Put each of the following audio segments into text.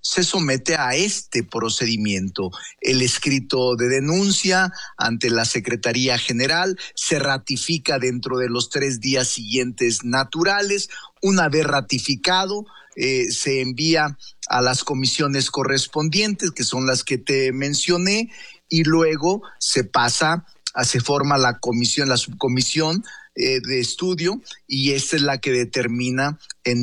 se somete a este procedimiento. El escrito de denuncia ante la Secretaría General se ratifica dentro de los 3 días siguientes naturales. Una vez ratificado, se envía a las comisiones correspondientes, que son las que te mencioné, y luego se forma la subcomisión de estudio, y esta es la que determina en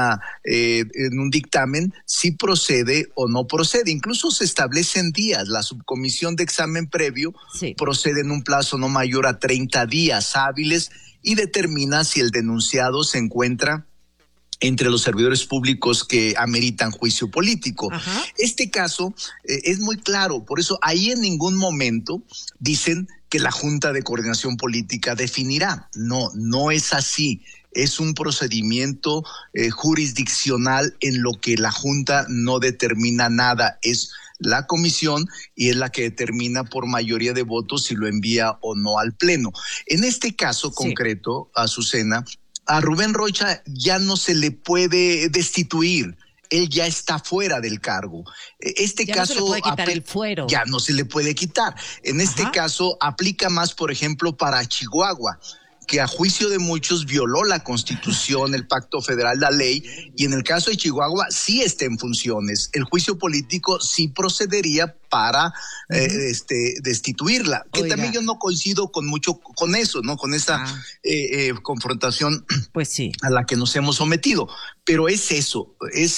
un dictamen si procede o no procede. Incluso se establecen días. La subcomisión de examen previo procede en un plazo no mayor a 30 días hábiles y determina si el denunciado se encuentra entre los servidores públicos que ameritan juicio político. Ajá. Este caso es muy claro, por eso ahí en ningún momento dicen que la Junta de Coordinación Política definirá. No es así. Es un procedimiento jurisdiccional en lo que la Junta no determina nada. Es la comisión y es la que determina por mayoría de votos si lo envía o no al Pleno. En este caso concreto, Azucena, a Rubén Rocha ya no se le puede destituir. Él ya está fuera del cargo. Este ya caso no se le puede quitar el fuero. Ya no se le puede quitar. En este caso aplica más, por ejemplo, para Chihuahua, que a juicio de muchos violó la Constitución, el Pacto Federal, la ley, y en el caso de Chihuahua sí está en funciones. El juicio político sí procedería para destituirla. Que también yo no coincido con eso, ¿no? Con esa confrontación pues sí, a la que nos hemos sometido. Pero es eso,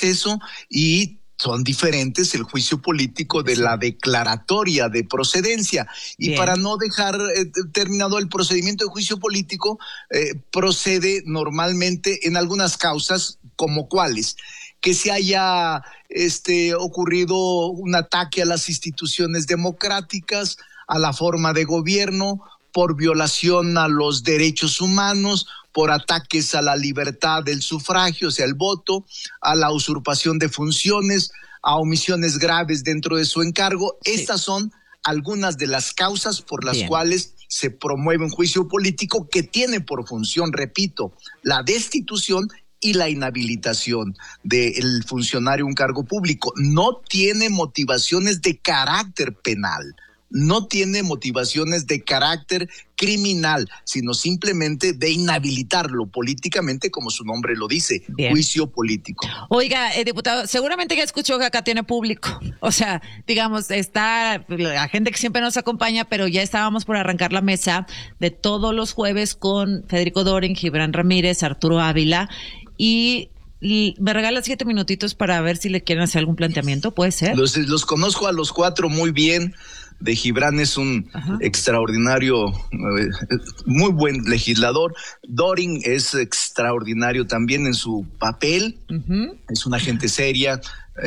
y son diferentes el juicio político de la declaratoria de procedencia. Y bien, para no dejar terminado el procedimiento de juicio político, procede normalmente en algunas causas, como cuáles: que se haya ocurrido un ataque a las instituciones democráticas, a la forma de gobierno, por violación a los derechos humanos, por ataques a la libertad del sufragio, o sea, el voto, a la usurpación de funciones, a omisiones graves dentro de su encargo. Sí. Estas son algunas de las causas por las cuales se promueve un juicio político que tiene por función, repito, la destitución y la inhabilitación del funcionario en un cargo público. No tiene motivaciones de carácter penal. No tiene motivaciones de carácter criminal, sino simplemente de inhabilitarlo políticamente, como su nombre lo dice. Bien. Juicio político. Oiga, diputado, seguramente ya escuchó que acá tiene público. O sea, digamos, está la gente que siempre nos acompaña, pero ya estábamos por arrancar la mesa de todos los jueves con Federico Doring, Gibran Ramírez, Arturo Ávila, y me regala 7 minutitos para ver si le quieren hacer algún planteamiento, ¿puede ser? Los conozco a los 4 muy bien. De Gibran es un extraordinario, muy buen legislador. Doring es extraordinario también en su papel. Es una gente seria.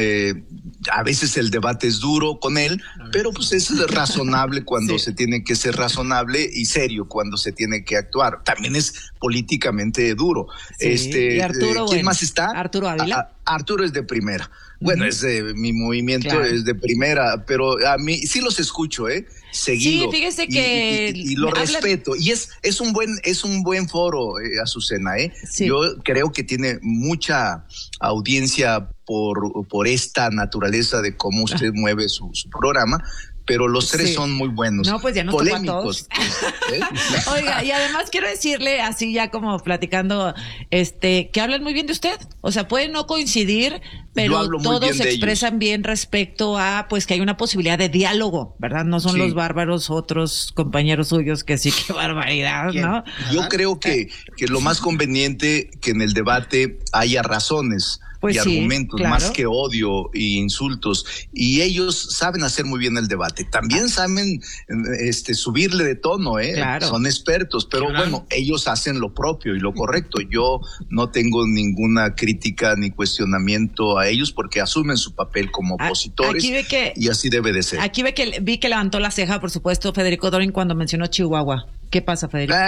A veces el debate es duro con él, pero pues es razonable cuando se tiene que ser razonable, y serio cuando se tiene que actuar. También es políticamente duro. Y Arturo, ¿quién más está? Arturo Ávila. Arturo es de primera. Bueno, es de mi movimiento, es de primera, pero a mí sí los escucho, seguido. Sí, fíjese que y lo respeto, y es un buen foro, Azucena, Sí. Yo creo que tiene mucha audiencia por esta naturaleza de cómo usted mueve su programa. Pero los 3 son muy buenos. No, pues ya nos polémicos. Oiga, y además quiero decirle, así ya como platicando, que hablan muy bien de usted. O sea, pueden no coincidir, pero todos se expresan bien respecto a, pues, que hay una posibilidad de diálogo, ¿verdad? No son los bárbaros otros compañeros suyos que sí, qué barbaridad, ¿no? Yo creo que lo más conveniente que en el debate haya razones. Pues y argumentos, más que odio e insultos, y ellos saben hacer muy bien el debate. También saben subirle de tono, son expertos, pero bueno, ellos hacen lo propio y lo correcto. Yo no tengo ninguna crítica ni cuestionamiento a ellos porque asumen su papel como opositores, y así debe de ser. Aquí vi que levantó la ceja, por supuesto, Federico Doring cuando mencionó Chihuahua. ¿Qué pasa, Federico?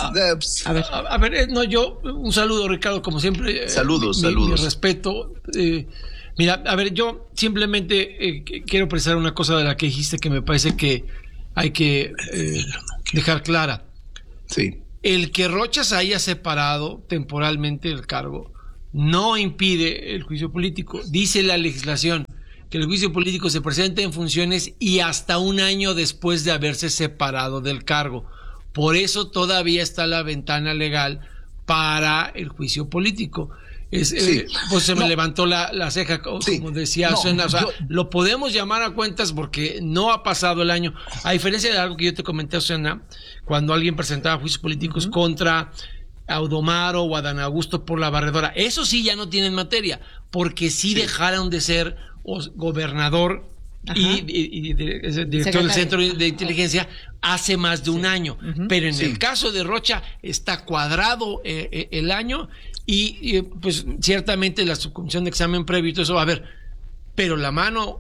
A ver, yo un saludo, Ricardo, como siempre. Saludos. Mi respeto. Mira, a ver, yo simplemente quiero expresar una cosa de la que dijiste que me parece que hay que dejar clara. Sí. El que Rocha se haya separado temporalmente del cargo no impide el juicio político. Dice la legislación que el juicio político se presente en funciones y hasta un año después de haberse separado del cargo. Por eso todavía está la ventana legal para el juicio político. Pues se me levantó la ceja, como decía Azucena, o sea, lo podemos llamar a cuentas porque no ha pasado el año, a diferencia de algo que yo te comenté, Azucena, cuando alguien presentaba juicios políticos contra Audomaro o Adán Augusto por la barredora, eso sí ya no tienen materia, porque sí dejaron de ser gobernador y director del Centro de Inteligencia hace más de un año, pero en el caso de Rocha está cuadrado el año y pues ciertamente la subcomisión de examen previo y todo eso va a ver, pero la mano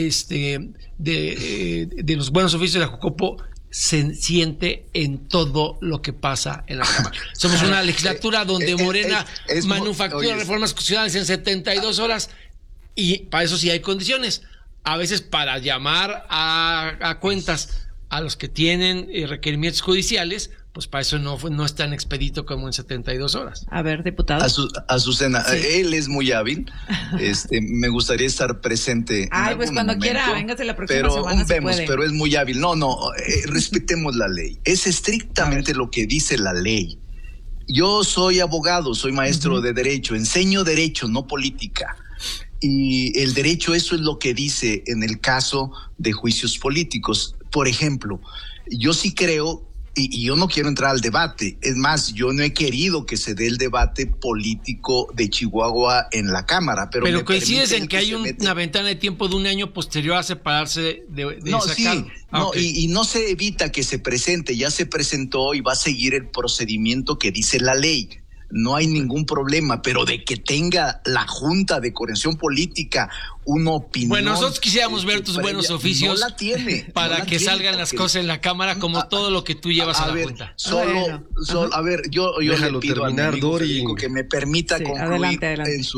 de los buenos oficios de la Jucopo se siente en todo lo que pasa en la Cámara. Somos una legislatura donde Morena manufactura reformas constitucionales en 72 horas y para eso sí hay condiciones. A veces para llamar a cuentas a los que tienen requerimientos judiciales, pues para eso no es tan expedito como en 72 horas. A ver, diputado. Azucena, él es muy hábil. Me gustaría estar presente. Ay, pues cuando momento, quiera, véngase la próxima semana. Pero es muy hábil. Respetemos la ley. Es estrictamente lo que dice la ley. Yo soy abogado, soy maestro de Derecho, enseño Derecho, no política. Y el derecho, eso es lo que dice en el caso de juicios políticos. Por ejemplo, yo sí creo, y yo no quiero entrar al debate, es más, yo no he querido que se dé el debate político de Chihuahua en la Cámara. Pero coincides en que hay una ventana de tiempo de un año posterior a separarse de esa Cámara. Y no se evita que se presente, ya se presentó y va a seguir el procedimiento que dice la ley. No hay ningún problema, pero de que tenga la Junta de Corrección Política una opinión. Bueno, nosotros quisiéramos ver tus buenos oficios. No la tiene. Para que salgan las cosas en la Cámara como todo lo que tú llevas a la Junta. A ver, yo le pido al amigo Federico que me permita concluir. Adelante.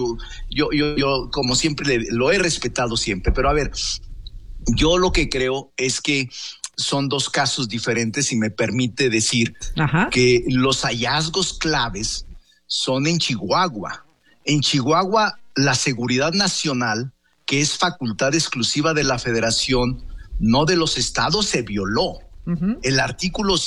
Yo como siempre lo he respetado siempre, pero a ver, yo lo que creo es que son dos casos diferentes y me permite decir que los hallazgos claves son en Chihuahua. En Chihuahua, la seguridad nacional, que es facultad exclusiva de la Federación, no de los estados, se violó. El artículo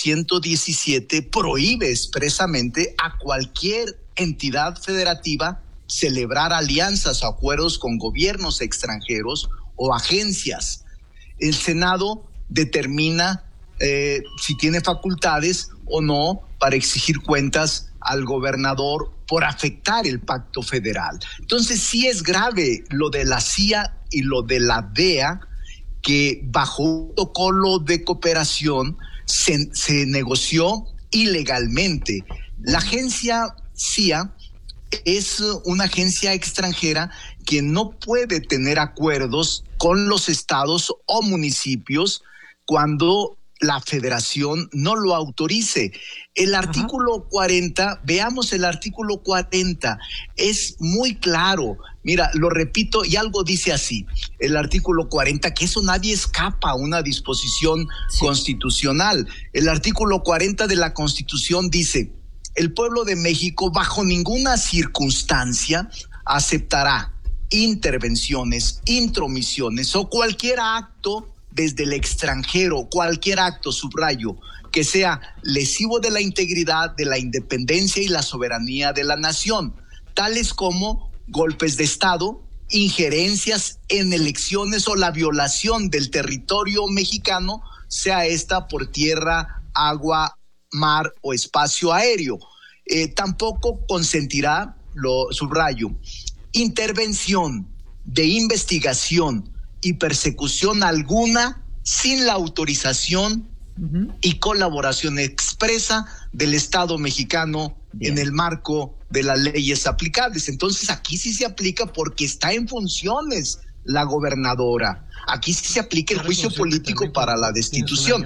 117 prohíbe expresamente a cualquier entidad federativa celebrar alianzas o acuerdos con gobiernos extranjeros o agencias. El Senado determina si tiene facultades o no para exigir cuentas al gobernador por afectar el pacto federal. Entonces sí es grave lo de la CIA y lo de la DEA, que bajo un protocolo de cooperación se negoció ilegalmente. La agencia CIA es una agencia extranjera que no puede tener acuerdos con los estados o municipios cuando la federación no lo autorice. El artículo 40, veamos el artículo 40, es muy claro. Mira, lo repito y algo dice así, el artículo 40, que eso nadie escapa a una disposición constitucional. El artículo 40 de la Constitución dice: el pueblo de México bajo ninguna circunstancia aceptará intervenciones, intromisiones o cualquier acto desde el extranjero, cualquier acto, subrayo, que sea lesivo de la integridad, de la independencia y la soberanía de la nación, tales como golpes de Estado, injerencias en elecciones o la violación del territorio mexicano, sea esta por tierra, agua, mar o espacio aéreo. Tampoco consentirá, lo subrayo, intervención de investigación y persecución alguna sin la autorización y colaboración expresa del Estado mexicano en el marco de las leyes aplicables. Entonces aquí sí se aplica porque está en funciones la gobernadora. Aquí sí se aplica el juicio político para la destitución.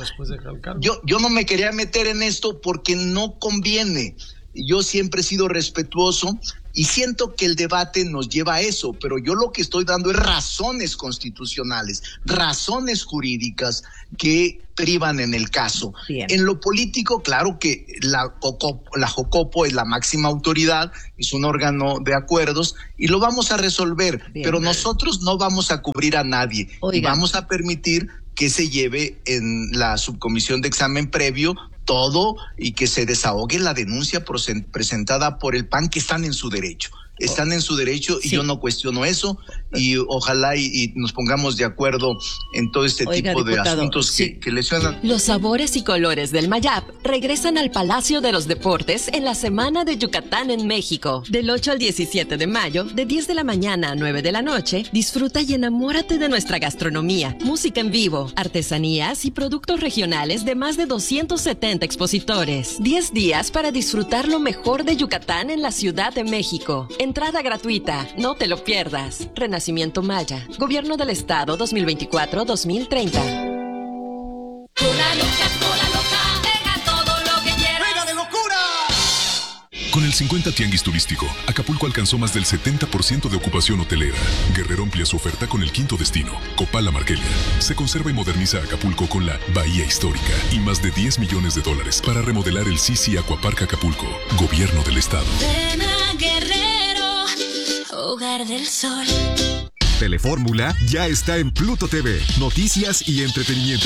Yo no me quería meter en esto porque no conviene. Yo siempre he sido respetuoso Y siento que el debate nos lleva a eso, pero yo lo que estoy dando es razones constitucionales, razones jurídicas que privan en el caso. Bien. En lo político, claro que la Jocopo es la máxima autoridad, es un órgano de acuerdos y lo vamos a resolver, Bien. pero nosotros no vamos a cubrir a nadie. Oiga. Y vamos a permitir que se lleve en la subcomisión de examen previo todo y que se desahogue la denuncia presentada por el PAN, que están en su derecho. Están en su derecho y Sí. yo no cuestiono eso, y ojalá y nos pongamos de acuerdo en todo este tipo de diputado, asuntos sí. que lesionan. Los sabores y colores del Mayap regresan al Palacio de los Deportes en la Semana de Yucatán en México. Del 8 al 17 de mayo, de 10 de la mañana a 9 de la noche, disfruta y enamórate de nuestra gastronomía, música en vivo, artesanías y productos regionales de más de 270 expositores. 10 días para disfrutar lo mejor de Yucatán en la Ciudad de México. Entrada gratuita, no te lo pierdas. Renacimiento Maya, Gobierno del Estado 2024-2030. Cola loca, pega todo lo que quieras. ¡Venga de locura! Con el 50 Tianguis Turístico, Acapulco alcanzó más del 70% de ocupación hotelera. Guerrero amplía su oferta con el quinto destino, Copala Marquelia. Se conserva y moderniza Acapulco con la Bahía Histórica y más de $10 millones para remodelar el Sisi Aquapark Acapulco, Gobierno del Estado. Ven a Guerrero, hogar del sol. Telefórmula ya está en Pluto TV. Noticias y entretenimiento.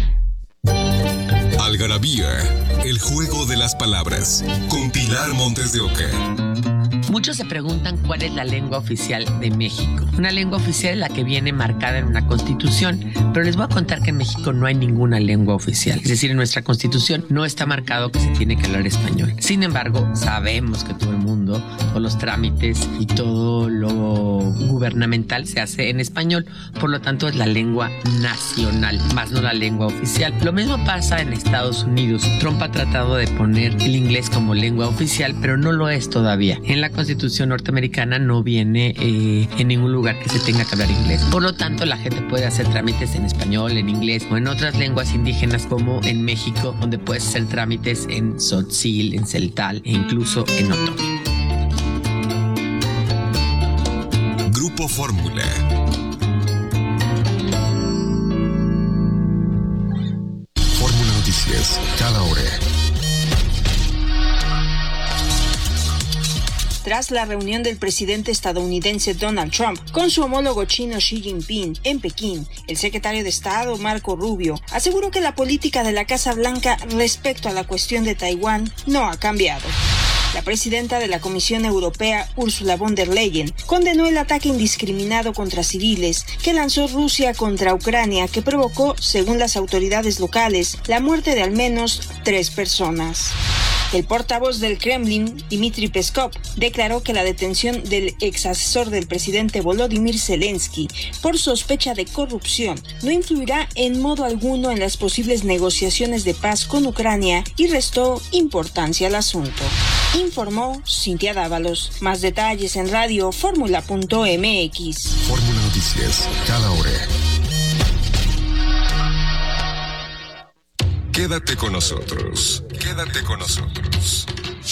Algarabía, el juego de las palabras, con Pilar Montes de Oca. Muchos se preguntan cuál es la lengua oficial de México. Una lengua oficial es la que viene marcada en una constitución, pero les voy a contar que en México no hay ninguna lengua oficial. Es decir, en nuestra constitución no está marcado que se tiene que hablar español. Sin embargo, sabemos que todo el mundo, todos los trámites y todo lo gubernamental se hace en español. Por lo tanto, es la lengua nacional, más no la lengua oficial. Lo mismo pasa en Estados Unidos. Trump ha tratado de poner el inglés como lengua oficial, pero no lo es todavía. En la Constitución norteamericana no viene en ningún lugar que se tenga que hablar inglés. Por lo tanto, la gente puede hacer trámites en español, en inglés o en otras lenguas indígenas, como en México, donde puedes hacer trámites en tzotzil, en celtal e incluso en otomí. Grupo Fórmula. Fórmula Noticias, cada hora. Tras la reunión del presidente estadounidense Donald Trump con su homólogo chino Xi Jinping en Pekín, el secretario de Estado Marco Rubio aseguró que la política de la Casa Blanca respecto a la cuestión de Taiwán no ha cambiado. La presidenta de la Comisión Europea, Ursula von der Leyen, condenó el ataque indiscriminado contra civiles que lanzó Rusia contra Ucrania, que provocó, según las autoridades locales, la muerte de al menos 3 personas. El portavoz del Kremlin, Dmitry Peskov, declaró que la detención del ex asesor del presidente Volodymyr Zelensky por sospecha de corrupción no influirá en modo alguno en las posibles negociaciones de paz con Ucrania y restó importancia al asunto. Informó Cintia Dávalos. Más detalles en radio fórmula.mx. Fórmula Noticias, cada hora. Quédate con nosotros. Quédate con nosotros.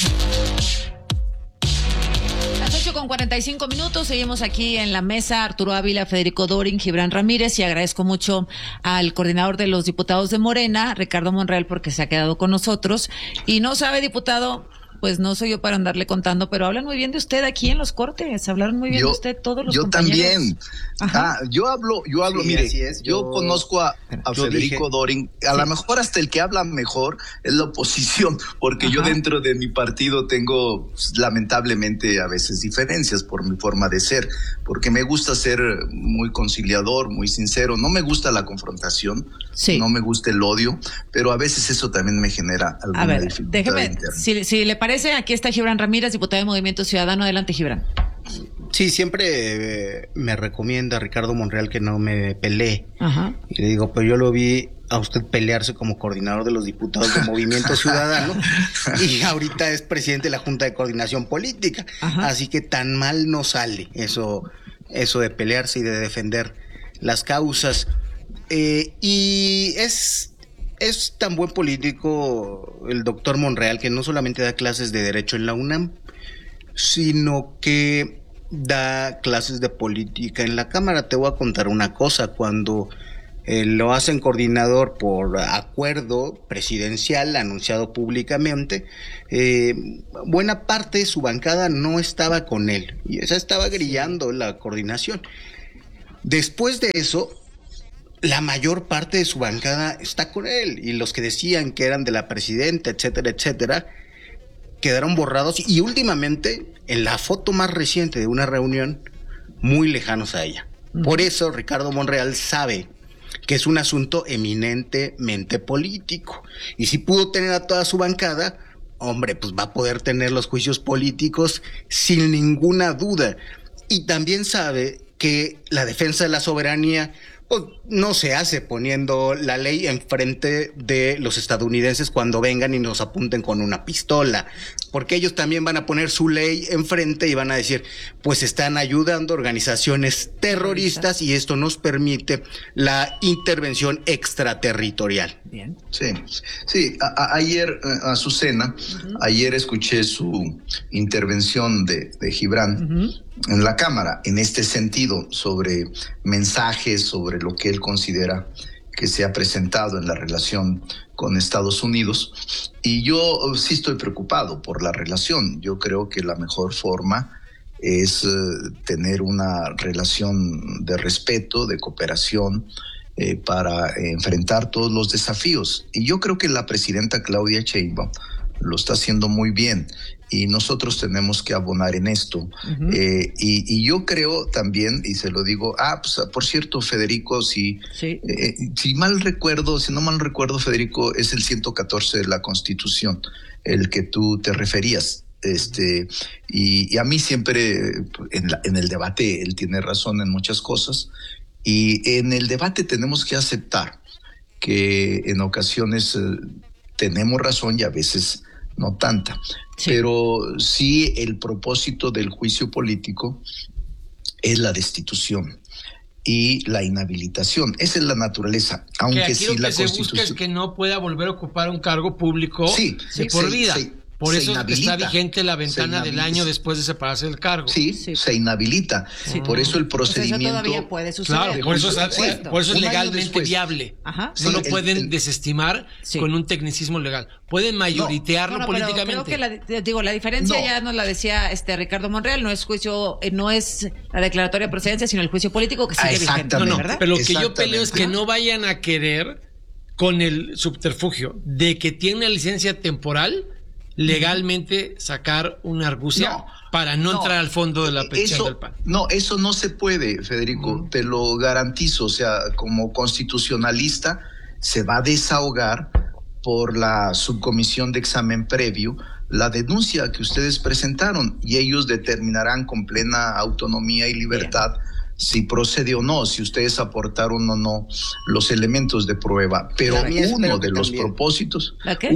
Las 8:45, seguimos aquí en la mesa. Arturo Ávila, Federico Dorin, Gibran Ramírez, y agradezco mucho al coordinador de los diputados de Morena, Ricardo Monreal, porque se ha quedado con nosotros. Y no sabe, diputado, pues no soy yo para andarle contando, pero hablan muy bien de usted aquí en los cortes, hablaron muy bien de usted todos los compañeros. Yo también. Yo hablo, sí, mire, yo conozco a Federico Dorin, a lo mejor hasta el que habla mejor es la oposición, porque yo dentro de mi partido tengo, pues, lamentablemente a veces diferencias por mi forma de ser, porque me gusta ser muy conciliador, muy sincero, no me gusta la confrontación, no me gusta el odio, pero a veces eso también me genera alguna dificultad déjeme, interna. Si le parece, aquí está Gibran Ramírez, diputado de Movimiento Ciudadano. Adelante, Gibran. Sí, siempre me recomienda Ricardo Monreal que no me pelee. Ajá. Y le digo, pero yo lo vi a usted pelearse como coordinador de los diputados de Movimiento Ciudadano y ahorita es presidente de la Junta de Coordinación Política. Ajá. Así que tan mal no sale eso de pelearse y de defender las causas. Y es tan buen político el doctor Monreal que no solamente da clases de Derecho en la UNAM, sino que da clases de política en la Cámara. Te voy a contar una cosa, cuando lo hacen coordinador por acuerdo presidencial anunciado públicamente, buena parte de su bancada no estaba con él, y esa estaba grillando la coordinación. Después de eso, la mayor parte de su bancada está con él, y los que decían que eran de la presidenta, etcétera, etcétera, quedaron borrados, y últimamente, en la foto más reciente de una reunión, muy lejanos a ella. Por eso Ricardo Monreal sabe que es un asunto eminentemente político, y si pudo tener a toda su bancada, hombre, pues va a poder tener los juicios políticos sin ninguna duda. Y también sabe que la defensa de la soberanía pues no se hace poniendo la ley enfrente de los estadounidenses cuando vengan y nos apunten con una pistola, porque ellos también van a poner su ley enfrente y van a decir, pues están ayudando a organizaciones terroristas y esto nos permite la intervención extraterritorial. Bien. Sí. Ayer, Azucena, ayer escuché su intervención de Gibran en la Cámara, en este sentido, sobre mensajes, sobre lo que él considera que se ha presentado en la relación con Estados Unidos. Y yo sí estoy preocupado por la relación. Yo creo que la mejor forma es tener una relación de respeto, de cooperación, para enfrentar todos los desafíos. Y yo creo que la presidenta Claudia Sheinbaum lo está haciendo muy bien, y nosotros tenemos que abonar en esto. Y yo creo también, y se lo digo, pues, por cierto, Federico, si no mal recuerdo, Federico, es el 114 de la Constitución, el que tú te referías. Y a mí siempre, en el debate, él tiene razón en muchas cosas, y en el debate tenemos que aceptar que en ocasiones tenemos razón y a veces no tanta. Pero sí, el propósito del juicio político es la destitución y la inhabilitación. Esa es la naturaleza. Aunque que aquí sí lo que la se Constitución busca es que no pueda volver a ocupar un cargo público de por vida. Por eso está vigente la ventana del año después de separarse del cargo. Se inhabilita. Por eso el procedimiento... Eso todavía puede suceder. Claro, por eso es legalmente viable. No lo pueden desestimar con un tecnicismo legal. Pueden mayoritearlo políticamente. Pero creo que la diferencia ya nos la decía Ricardo Monreal, no es juicio, no es la declaratoria de procedencia, sino el juicio político que sigue vigente, ¿verdad? Pero lo que yo peleo es que no vayan a querer, con el subterfugio de que tiene una licencia temporal, legalmente sacar una argucia para no entrar al fondo de la petición del PAN. No, eso no se puede, Federico, te lo garantizo. O sea, como constitucionalista se va a desahogar por la subcomisión de examen previo la denuncia que ustedes presentaron, y ellos determinarán con plena autonomía y libertad si procede o no, si ustedes aportaron o no los elementos de prueba. Pero uno de los propósitos,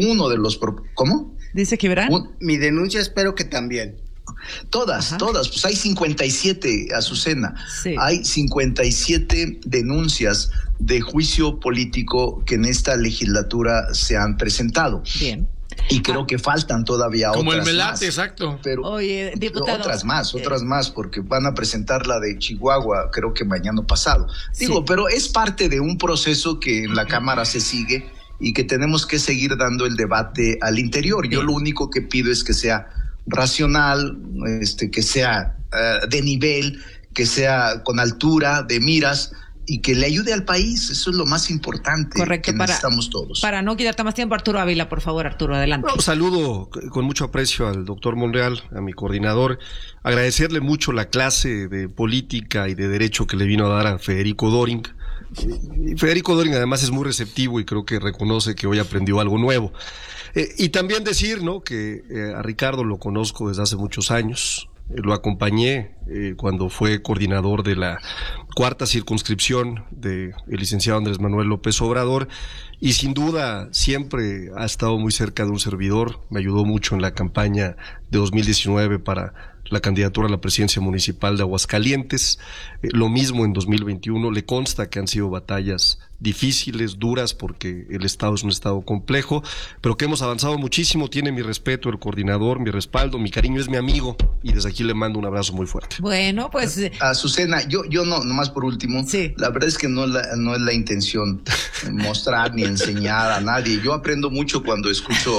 ¿cómo? Dice que verán. Mi denuncia espero que también. Todas, pues hay 57, Azucena. Hay 57 denuncias de juicio político que en esta legislatura se han presentado. Bien. Y creo que faltan todavía como otras el Melate, más. Exacto. Pero oye, diputado, otras más, porque van a presentar la de Chihuahua, creo que mañana pasado. Pero es parte de un proceso que en la Cámara se sigue y que tenemos que seguir dando el debate al interior. Yo lo único que pido es que sea racional, que sea de nivel, que sea con altura de miras y que le ayude al país. Eso es lo más importante. Correcto, que necesitamos todos. Para no quitarte más tiempo, Arturo Ávila, por favor, Arturo, adelante. Saludo con mucho aprecio al doctor Monreal, a mi coordinador, agradecerle mucho la clase de política y de derecho que le vino a dar a Federico Doring. Federico Doring además es muy receptivo y creo que reconoce que hoy aprendió algo nuevo. Y también decir, ¿no?, que a Ricardo lo conozco desde hace muchos años. Lo acompañé cuando fue coordinador de la 4ª circunscripción del licenciado Andrés Manuel López Obrador, y sin duda siempre ha estado muy cerca de un servidor. Me ayudó mucho en la campaña de 2019 para la candidatura a la presidencia municipal de Aguascalientes. Lo mismo en 2021. Le consta que han sido batallas difíciles, duras, porque el estado es un estado complejo, pero que hemos avanzado muchísimo. Tiene mi respeto el coordinador, mi respaldo, mi cariño, es mi amigo, y desde aquí le mando un abrazo muy fuerte. Bueno, pues Azucena, yo no, nomás por último, sí. La verdad es que no es la intención mostrar ni enseñar a nadie. Yo aprendo mucho cuando escucho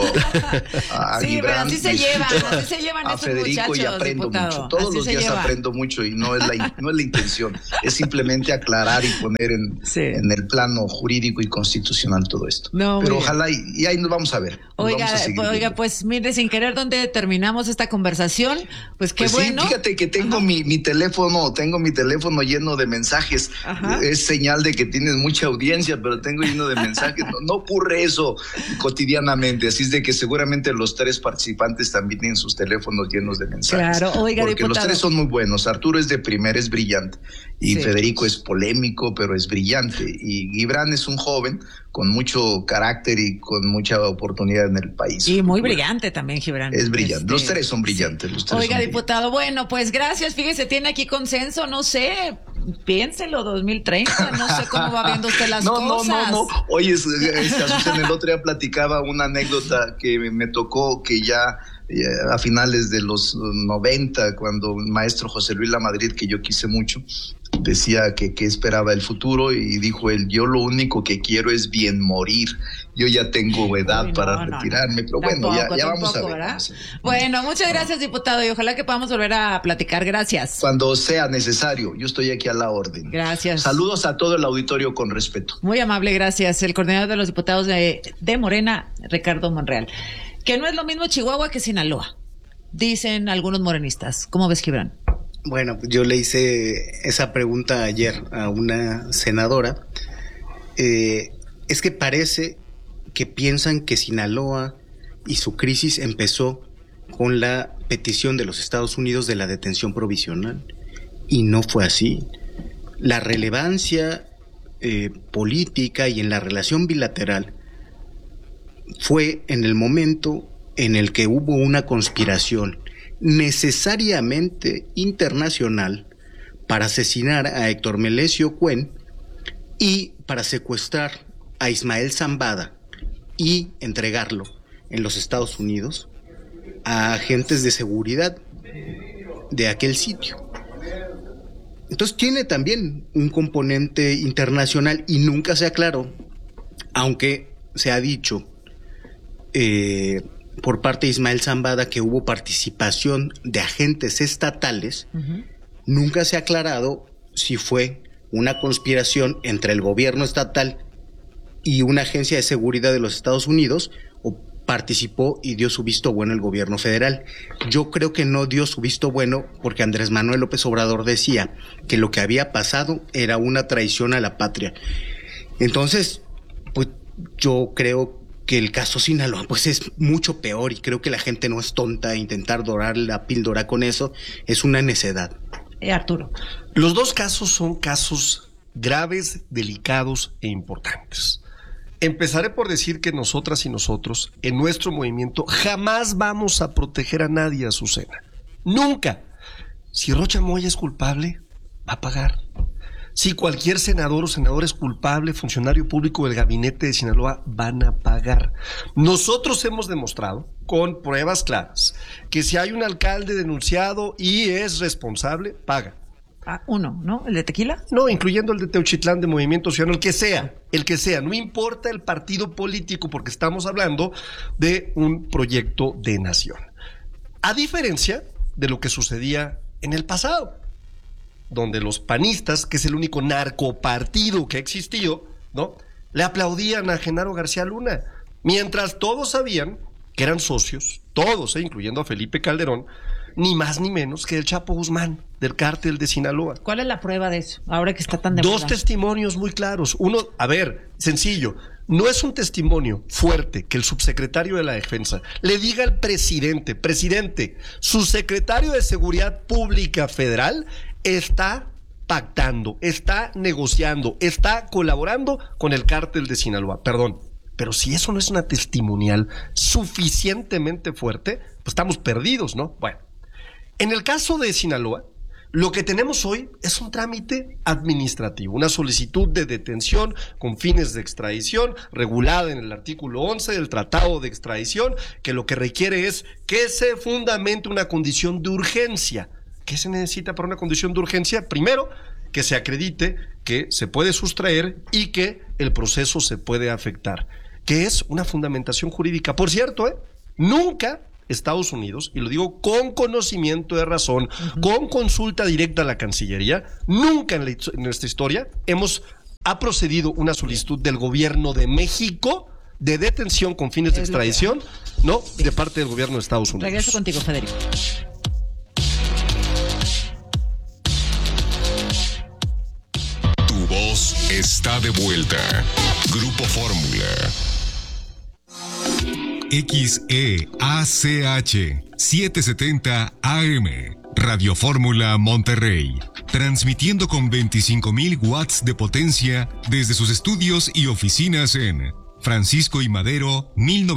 a sí, Gibran, pero así se llevan a Federico, y aprendo mucho. Todos los días aprendo mucho, y no es la intención, es simplemente aclarar y poner en el plano jurídico y constitucional todo esto. No, pero ojalá y ahí nos vamos a ver. Oiga, pues mire, sin querer, ¿dónde terminamos esta conversación? Pues qué bueno. Sí, fíjate que tengo mi teléfono lleno de mensajes. Ajá. Es señal de que tienes mucha audiencia, pero tengo lleno de mensajes. No ocurre eso cotidianamente, así es de que seguramente los tres participantes también tienen sus teléfonos llenos de mensajes. Claro, oiga, porque diputado, los tres son muy buenos. Arturo es de primera, es brillante, y sí. Federico es polémico, pero es brillante, y Gibran es un joven con mucho carácter y con mucha oportunidad en el país. Y muy brillante también, Gibran. Es brillante. Los tres son brillantes. Oiga, diputado, bueno, pues gracias. Fíjese, tiene aquí consenso, no sé, piénselo, 2030, no sé cómo va viendo usted las cosas. No. Oye, Azucena, el otro día platicaba una anécdota que me tocó, que ya a finales de los 90, cuando el maestro José Luis Lamadrid, que yo quise mucho, decía que esperaba el futuro, y dijo él: yo lo único que quiero es bien morir. Yo ya tengo edad para retirarme, pero bueno, ya vamos a ver. Bueno, muchas gracias, diputado, y ojalá que podamos volver a platicar. Gracias. Cuando sea necesario, yo estoy aquí a la orden. Gracias. Saludos a todo el auditorio con respeto. Muy amable, gracias. El coordinador de los diputados de Morena, Ricardo Monreal. Que no es lo mismo Chihuahua que Sinaloa, dicen algunos morenistas. ¿Cómo ves, Gibran? Bueno, yo le hice esa pregunta ayer a una senadora. Es que parece que piensan que Sinaloa y su crisis empezó con la petición de los Estados Unidos de la detención provisional, y no fue así. La relevancia política y en la relación bilateral fue en el momento en el que hubo una conspiración necesariamente internacional para asesinar a Héctor Melesio Cuen y para secuestrar a Ismael Zambada y entregarlo en los Estados Unidos a agentes de seguridad de aquel sitio. Entonces tiene también un componente internacional, y nunca se aclaró, aunque se ha dicho por parte de Ismael Zambada que hubo participación de agentes estatales. Uh-huh. Nunca se ha aclarado si fue una conspiración entre el gobierno estatal y una agencia de seguridad de los Estados Unidos, o participó y dio su visto bueno el gobierno federal. Yo creo que no dio su visto bueno, porque Andrés Manuel López Obrador decía que lo que había pasado era una traición a la patria. Entonces, pues yo creo que el caso Sinaloa pues es mucho peor, y creo que la gente no es tonta. Intentar dorar la píldora con eso es una necedad. Arturo. Los dos casos son casos graves, delicados e importantes. Empezaré por decir que nosotras y nosotros, en nuestro movimiento, jamás vamos a proteger a nadie, Azucena. Nunca. Si Rocha Moya es culpable, va a pagar. Si cualquier senador o senadora es culpable, funcionario público del gabinete de Sinaloa, van a pagar. Nosotros hemos demostrado, con pruebas claras, que si hay un alcalde denunciado y es responsable, paga. Uno, ¿no? ¿El de Tequila? No, incluyendo el de Teuchitlán, de Movimiento Ciudadano, el que sea, no importa el partido político, porque estamos hablando de un proyecto de nación. A diferencia de lo que sucedía en el pasado, donde los panistas, que es el único narcopartido que ha existido, ¿no?, le aplaudían a Genaro García Luna, mientras todos sabían que eran socios, todos, incluyendo a Felipe Calderón, ni más ni menos que el Chapo Guzmán, del cártel de Sinaloa. ¿Cuál es la prueba de eso, ahora que está tan de moda? Dos testimonios muy claros. Uno, a ver, sencillo, no es un testimonio fuerte que el subsecretario de la Defensa le diga al presidente, su secretario de Seguridad Pública Federal está pactando, está negociando, está colaborando con el cártel de Sinaloa. Perdón, pero si eso no es una testimonial suficientemente fuerte, pues estamos perdidos, ¿no? Bueno, En el caso de Sinaloa, lo que tenemos hoy es un trámite administrativo, una solicitud de detención con fines de extradición regulada en el artículo 11 del Tratado de Extradición, que lo que requiere es que se fundamente una condición de urgencia. ¿Qué se necesita para una condición de urgencia? Primero, que se acredite que se puede sustraer y que el proceso se puede afectar, que es una fundamentación jurídica. Por cierto, nunca Estados Unidos, y lo digo con conocimiento de razón, con consulta directa a la Cancillería, nunca en nuestra historia ha procedido una solicitud del gobierno de México de detención con fines de extradición, no de parte del gobierno de Estados Unidos. Regreso contigo, Federico. Tu voz está de vuelta. Grupo Fórmula. XEACH 770 AM, Radio Fórmula Monterrey, transmitiendo con 25,000 watts de potencia desde sus estudios y oficinas en Francisco y Madero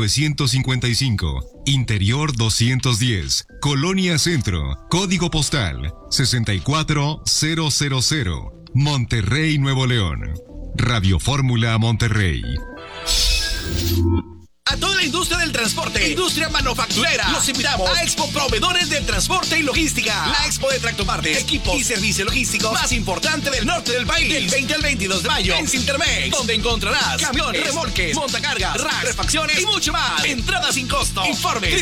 1955, Interior 210, Colonia Centro, Código Postal 64000, Monterrey, Nuevo León. Radio Fórmula Monterrey. A toda la industria del transporte, industria manufacturera, los invitamos a Expo Proveedores de Transporte y Logística. La Expo de tractopartes, equipos y servicio logístico más importante del norte del país. Del 20 al 22 de mayo en Cintermex, donde encontrarás camiones, remolques, montacargas, racks, refacciones y mucho más. Entrada sin costo. Informe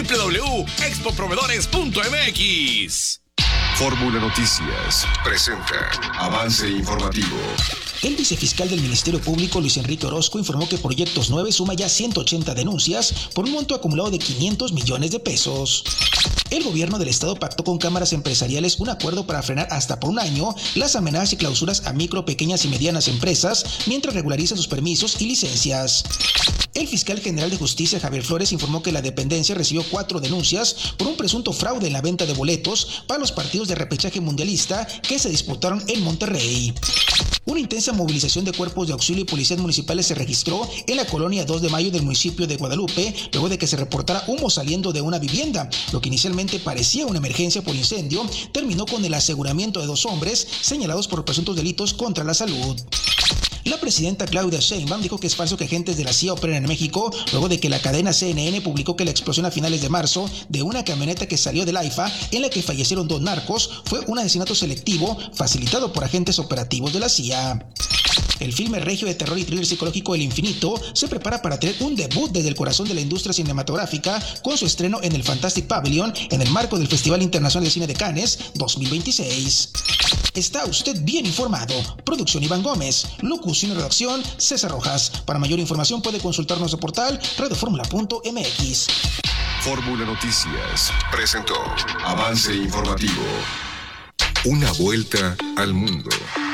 www.expoproveedores.mx. Fórmula Noticias presenta Avance Informativo. El vicefiscal del Ministerio Público, Luis Enrique Orozco, informó que Proyectos 9 suma ya 180 denuncias por un monto acumulado de 500 millones de pesos. El gobierno del estado pactó con cámaras empresariales un acuerdo para frenar hasta por un año las amenazas y clausuras a micro, pequeñas y medianas empresas mientras regularizan sus permisos y licencias. El fiscal general de justicia, Javier Flores, informó que la dependencia recibió 4 denuncias por un presunto fraude en la venta de boletos para los partidos de repechaje mundialista que se disputaron en Monterrey. Una intensa movilización de cuerpos de auxilio y policías municipales se registró en la colonia 2 de Mayo del municipio de Guadalupe, luego de que se reportara humo saliendo de una vivienda. Lo que inicialmente parecía una emergencia por incendio, terminó con el aseguramiento de 2 hombres señalados por presuntos delitos contra la salud. La presidenta Claudia Sheinbaum dijo que es falso que agentes de la CIA operen en México, luego de que la cadena CNN publicó que la explosión a finales de marzo de una camioneta que salió del AIFA, en la que fallecieron 2 narcos, fue un asesinato selectivo facilitado por agentes operativos de la CIA. El filme regio de terror y thriller psicológico El Infinito se prepara para tener un debut desde el corazón de la industria cinematográfica con su estreno en el Fantastic Pavilion en el marco del Festival Internacional de Cine de Cannes 2026. Está usted bien informado. Producción Iván Gómez. Locución y redacción César Rojas. Para mayor información puede consultar nuestro portal radioformula.mx. Fórmula Noticias presentó Avance Informativo. Una vuelta al mundo.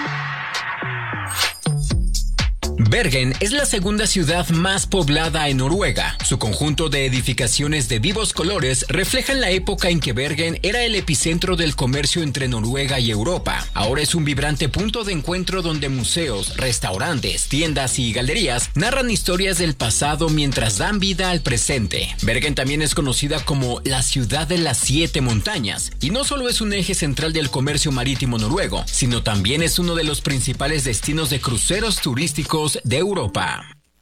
Bergen es la segunda ciudad más poblada en Noruega. Su conjunto de edificaciones de vivos colores reflejan la época en que Bergen era el epicentro del comercio entre Noruega y Europa. Ahora es un vibrante punto de encuentro donde museos, restaurantes, tiendas y galerías narran historias del pasado mientras dan vida al presente. Bergen también es conocida como la ciudad de las 7 montañas, y no solo es un eje central del comercio marítimo noruego, sino también es uno de los principales destinos de cruceros turísticos de Europa.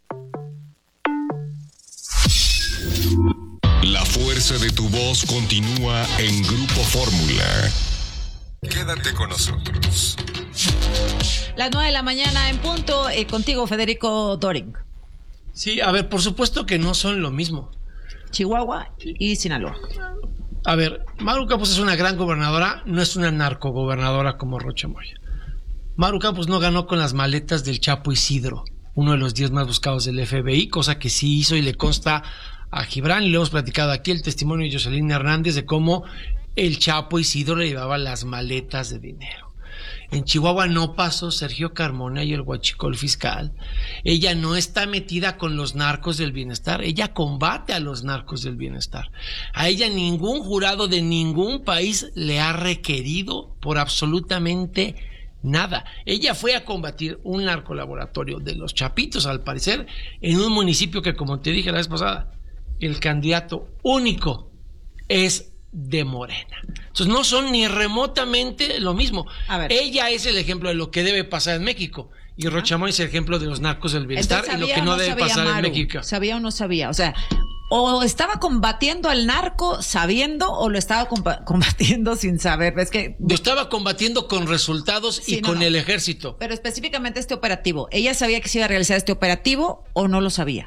La fuerza de tu voz continúa en Grupo Fórmula. Quédate con nosotros. Las 9 de la mañana en punto, contigo, Federico Doring. Sí, a ver, por supuesto que no son lo mismo. Chihuahua y Sinaloa. A ver, Maru Campos es una gran gobernadora, no es una narcogobernadora como Rocha Moya. Maru Campos no ganó con las maletas del Chapo Isidro, uno de los 10 más buscados del FBI, cosa que sí hizo y le consta a Gibran, y lo hemos platicado aquí, el testimonio de Jocelyn Hernández de cómo el Chapo Isidro le llevaba las maletas de dinero. En Chihuahua no pasó Sergio Carmona y el huachicol fiscal. Ella no está metida con los narcos del bienestar, ella combate a los narcos del bienestar. A ella ningún jurado de ningún país le ha requerido por absolutamente nada. Ella fue a combatir un narcolaboratorio de los Chapitos, al parecer, en un municipio que, como te dije la vez pasada, el candidato único es de Morena. Entonces no son ni remotamente lo mismo. Ella es el ejemplo de lo que debe pasar en México. Y Rochamoy es el ejemplo de los narcos del bienestar y lo que no debe pasar en México. ¿Sabía o no sabía? O sea, o estaba combatiendo al narco sabiendo o lo estaba combatiendo sin saber. Es que lo estaba combatiendo con resultados y con el ejército. Pero específicamente este operativo, ¿ella sabía que se iba a realizar este operativo o no lo sabía?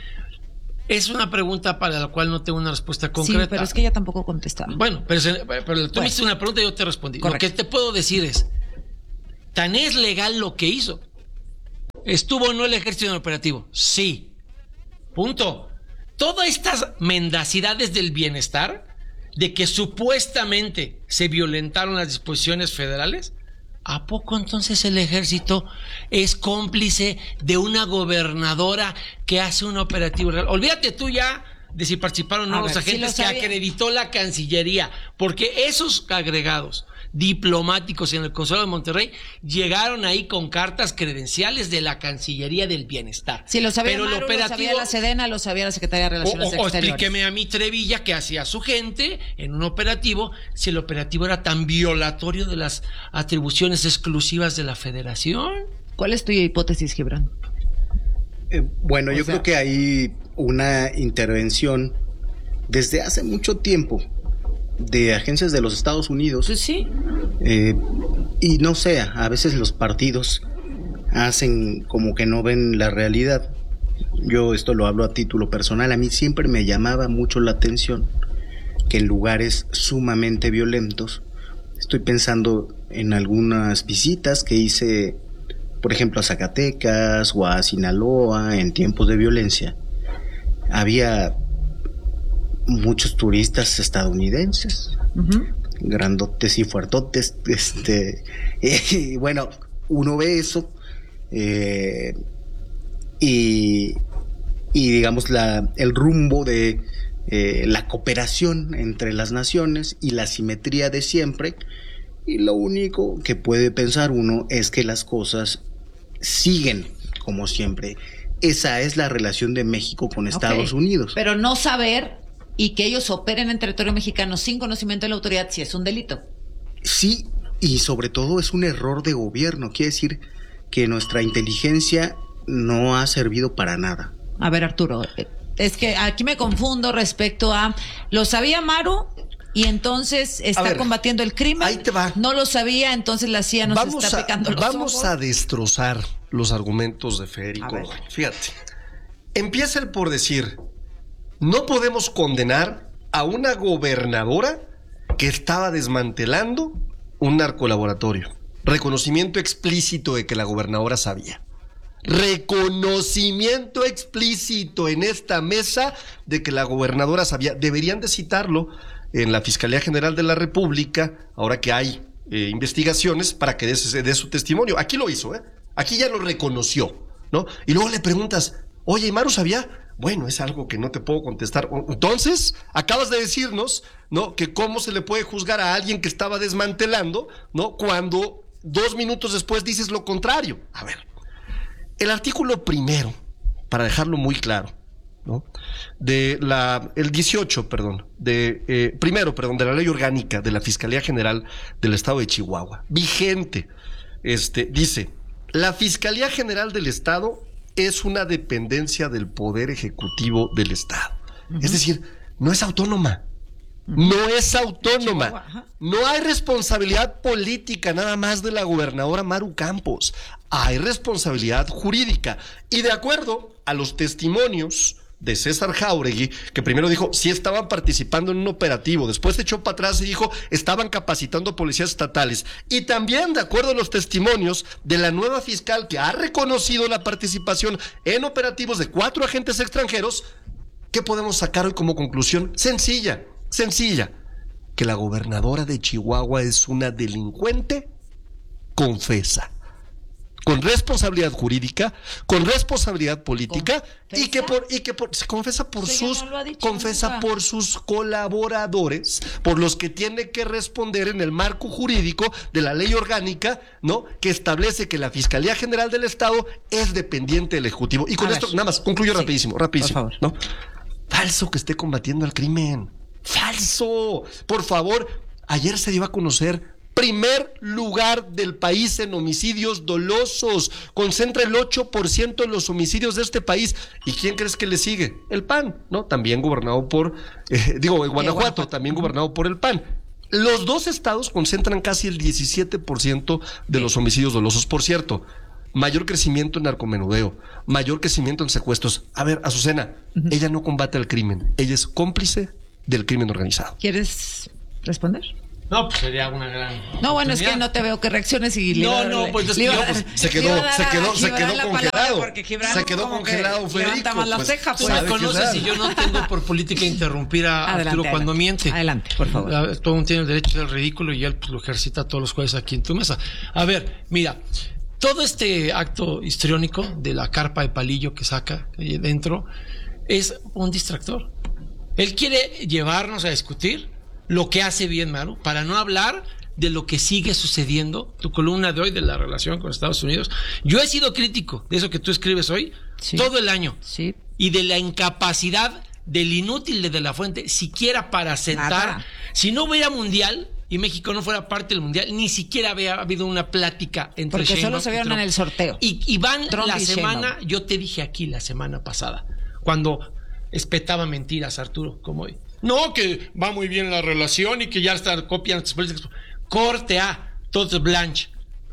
Es una pregunta para la cual no tengo una respuesta concreta. Sí, pero es que ella tampoco contestaba. Bueno, pero tú me hiciste una pregunta y yo te respondí. Correcto. Lo que te puedo decir es, tan es legal lo que hizo. ¿Estuvo o no el ejército en el operativo? Sí. Punto. Todas estas mendacidades del bienestar, de que supuestamente se violentaron las disposiciones federales, ¿a poco entonces el ejército es cómplice de una gobernadora que hace un operativo real? Olvídate tú ya de si participaron o no los agentes que acreditó la Cancillería, porque esos agregados diplomáticos en el Consulado de Monterrey llegaron ahí con cartas credenciales de la Cancillería del Bienestar. Si lo sabía Maru, lo sabía la Sedena, lo sabía la Secretaría de Relaciones Exteriores. O explíqueme a mí, Trevilla, qué hacía su gente en un operativo, si el operativo era tan violatorio de las atribuciones exclusivas de la Federación. ¿Cuál es tu hipótesis, Gibran? Bueno, yo creo que hay una intervención desde hace mucho tiempo de agencias de los Estados Unidos. Sí. Y no sé, a veces los partidos hacen como que no ven la realidad. Yo esto lo hablo a título personal. A mí siempre me llamaba mucho la atención que en lugares sumamente violentos, estoy pensando en algunas visitas que hice, por ejemplo, a Zacatecas o a Sinaloa en tiempos de violencia, había muchos turistas estadounidenses, grandotes y fuertotes, y bueno, uno ve eso, y digamos el rumbo de la cooperación entre las naciones y la simetría de siempre, y lo único que puede pensar uno es que las cosas siguen como siempre. Esa es la relación de México con Estados Unidos. Pero no saber y que ellos operen en territorio mexicano sin conocimiento de la autoridad sí es un delito. Sí, y sobre todo es un error de gobierno. Quiere decir que nuestra inteligencia no ha servido para nada. A ver, Arturo, es que aquí me confundo respecto a... ¿Lo sabía Maru? Y entonces está combatiendo el crimen. Ahí te va. No lo sabía, entonces la CIA nos está picando los ojos. Vamos a destrozar los argumentos de Federico. Fíjate. Empieza él por decir: no podemos condenar a una gobernadora que estaba desmantelando un narcolaboratorio. Reconocimiento explícito de que la gobernadora sabía. Reconocimiento explícito en esta mesa de que la gobernadora sabía. Deberían de citarlo en la Fiscalía General de la República, ahora que hay investigaciones, para que dé su testimonio. Aquí lo hizo, aquí ya lo reconoció, ¿no? Y luego le preguntas: oye, ¿Maru sabía? Bueno, es algo que no te puedo contestar. Entonces, acabas de decirnos, ¿no?, que cómo se le puede juzgar a alguien que estaba desmantelando, ¿no?, cuando 2 minutos después dices lo contrario. A ver, el artículo primero, para dejarlo muy claro, ¿no?, el 18, de la Ley Orgánica de la Fiscalía General del Estado de Chihuahua, vigente, dice: la Fiscalía General del Estado es una dependencia del Poder Ejecutivo del Estado. Es decir, no es autónoma. No es autónoma. No hay responsabilidad política nada más de la gobernadora Maru Campos. Hay responsabilidad jurídica. Y de acuerdo a los testimonios de César Jáuregui, que primero dijo sí estaban participando en un operativo, después se echó para atrás y dijo estaban capacitando policías estatales, y también de acuerdo a los testimonios de la nueva fiscal, que ha reconocido la participación en operativos de 4 agentes extranjeros, ¿qué podemos sacar hoy como conclusión? Sencilla, que la gobernadora de Chihuahua es una delincuente confesa, con responsabilidad jurídica, con responsabilidad política, y que se confesa por por sus colaboradores, por los que tiene que responder en el marco jurídico de la ley orgánica, ¿no?, que establece que la Fiscalía General del Estado es dependiente del Ejecutivo. Y con esto nada más concluyo rapidísimo, por favor. ¿no? Falso que esté combatiendo al crimen. ¡Falso! Por favor, ayer se dio a conocer primer lugar del país en homicidios dolosos. Concentra el 8% de los homicidios de este país. ¿Y quién crees que le sigue? El PAN, ¿no? También gobernado por, Guanajuato, también gobernado por el PAN. Los dos estados concentran casi el 17% de los homicidios dolosos. Por cierto, mayor crecimiento en narcomenudeo, mayor crecimiento en secuestros. A ver, Azucena, ella no combate el crimen, ella es cómplice del crimen organizado. ¿Quieres responder? No, pues sería una gran. No, bueno, es que no te veo que reacciones y se quedó congelado. Se quedó congelado, Federico. Más la ceja, tú me conoces y yo no tengo por política interrumpir a Arturo cuando miente. Adelante, por favor. Todo mundo tiene el derecho del ridículo y él pues, lo ejercita todos los jueves aquí en tu mesa. A ver, mira, todo este acto histriónico de la carpa de palillo que saca ahí dentro es un distractor. Él quiere llevarnos a discutir lo que hace bien Maru, para no hablar de lo que sigue sucediendo, tu columna de hoy de la relación con Estados Unidos. Yo he sido crítico de eso que tú escribes hoy, todo el año, y de la incapacidad del inútil de la Fuente, siquiera para sentar, si no hubiera mundial y México no fuera parte del mundial, ni siquiera había habido una plática entre porque solo se vieron en el sorteo. Y van Trump la y semana, Sheinbaum. yo te dije aquí la semana pasada, cuando espetaba mentiras Arturo, como hoy. No, que va muy bien la relación y que ya está copian sus políticas. Corte A, Todd Blanche,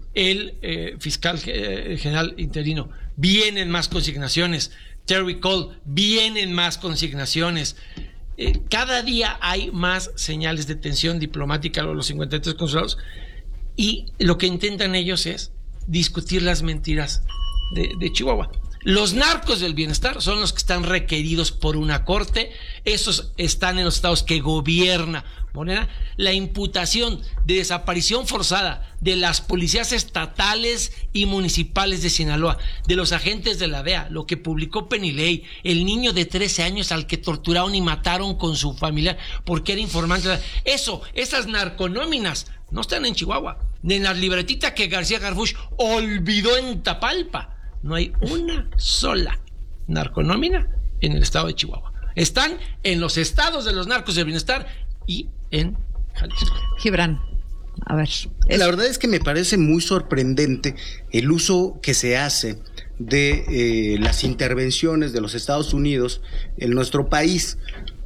el fiscal general interino. Vienen más consignaciones. Terry Cole, vienen más consignaciones. Cada día hay más señales de tensión diplomática a los 53 consulados. Y lo que intentan ellos es discutir las mentiras de Chihuahua. Los narcos del bienestar son los que están requeridos por una corte. Esos están en los estados que gobierna Morena. La imputación de desaparición forzada de las policías estatales y municipales de Sinaloa, de los agentes de la DEA, lo que publicó Penilei, el niño de 13 años al que torturaron y mataron con su familiar porque era informante. Esas narconóminas no están en Chihuahua, ni en las libretitas que García Harfuch olvidó en Tapalpa. No hay una sola narconómina en el estado de Chihuahua. Están en los estados de los narcos del bienestar y en Jalisco. Gibran, a ver. La verdad es que me parece muy sorprendente el uso que se hace de las intervenciones de los Estados Unidos en nuestro país,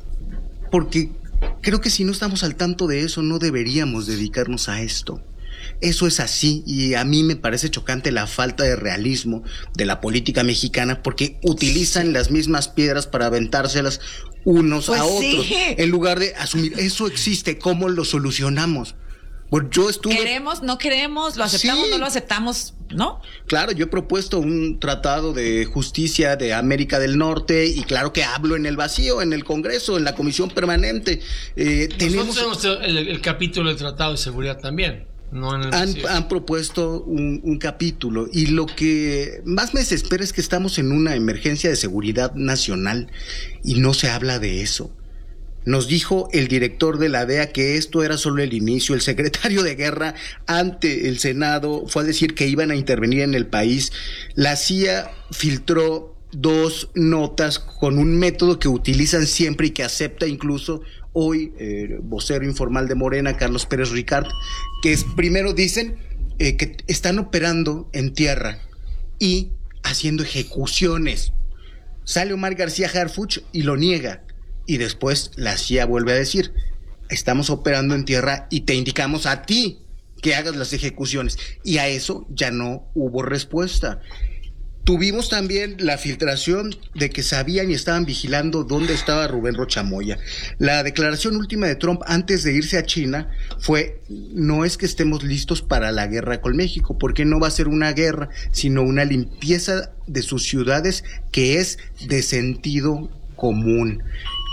porque creo que si no estamos al tanto de eso, no deberíamos dedicarnos a esto. Eso es así, y a mí me parece chocante la falta de realismo de la política mexicana, porque utilizan las mismas piedras para aventárselas unos a otros, en lugar de asumir, eso existe, ¿cómo lo solucionamos? Pues yo estuve... ¿Queremos, no queremos, lo aceptamos, no lo aceptamos, no? Claro, yo he propuesto un tratado de justicia de América del Norte, y claro que hablo en el vacío, en el Congreso, en la Comisión Permanente. Tenemos el capítulo del Tratado de Seguridad también. No han propuesto un capítulo, y lo que más me desespera es que estamos en una emergencia de seguridad nacional y no se habla de eso. Nos dijo el director de la DEA que esto era solo el inicio. El secretario de Guerra ante el Senado fue a decir que iban a intervenir en el país. La CIA filtró 2 notas con un método que utilizan siempre y que acepta incluso hoy vocero informal de Morena, Carlos Pérez Ricard, que es, primero dicen que están operando en tierra y haciendo ejecuciones. Sale Omar García Harfuch y lo niega, y después la CIA vuelve a decir, estamos operando en tierra y te indicamos a ti que hagas las ejecuciones, y a eso ya no hubo respuesta. Tuvimos también la filtración de que sabían y estaban vigilando dónde estaba Rubén Rocha Moya. La declaración última de Trump antes de irse a China fue, no es que estemos listos para la guerra con México, porque no va a ser una guerra, sino una limpieza de sus ciudades que es de sentido común.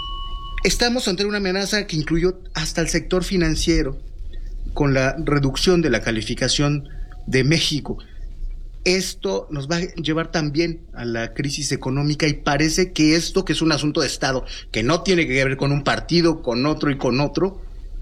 Estamos ante una amenaza que incluyó hasta el sector financiero, con la reducción de la calificación de México. Esto nos va a llevar también a la crisis económica, y parece que esto, que es un asunto de Estado, que no tiene que ver con un partido, con otro y con otro,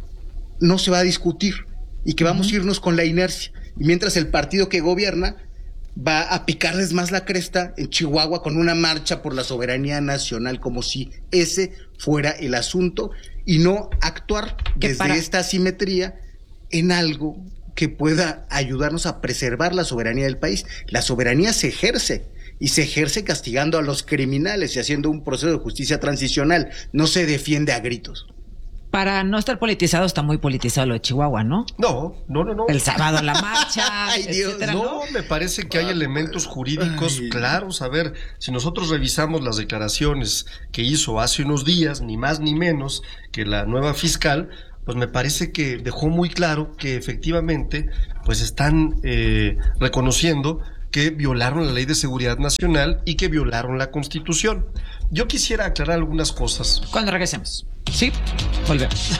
no se va a discutir, y que vamos a irnos con la inercia. Y mientras el partido que gobierna va a picarles más la cresta en Chihuahua con una marcha por la soberanía nacional, como si ese fuera el asunto, y no actuar desde esta asimetría en algo que pueda ayudarnos a preservar la soberanía del país. La soberanía se ejerce, y se ejerce castigando a los criminales y haciendo un proceso de justicia transicional, no se defiende a gritos. Para no estar politizado, está muy politizado lo de Chihuahua, ¿no? No. El sábado la marcha, Ay, Dios, etcétera, no, me parece que hay elementos jurídicos claros. A ver, si nosotros revisamos las declaraciones que hizo hace unos días, ni más ni menos que la nueva fiscal, pues me parece que dejó muy claro que efectivamente pues están reconociendo que violaron la Ley de Seguridad Nacional y que violaron la Constitución. Yo quisiera aclarar algunas cosas. Cuando regresemos. Sí, volvemos.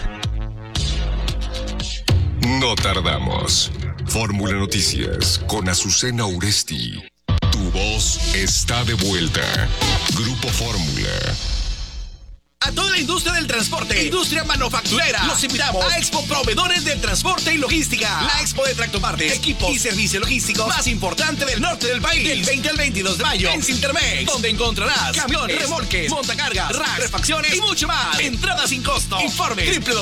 No tardamos. Fórmula Noticias con Azucena Uresti. Tu voz está de vuelta. Grupo Fórmula. A toda la industria del transporte, industria manufacturera, los invitamos a Expo Proveedores del Transporte y Logística. La expo de tractopartes, equipos y servicio logístico más importante del norte del país. Del 20 al 22 de mayo en Cintermex, donde encontrarás camiones, remolques, montacargas, racks, refacciones y mucho más. Entrada sin costo. Informe